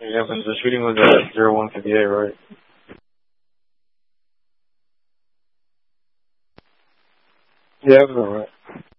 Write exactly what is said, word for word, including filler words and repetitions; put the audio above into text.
Yeah, but the shooting was at zero one fifty-eight, right? Yeah, it was alright.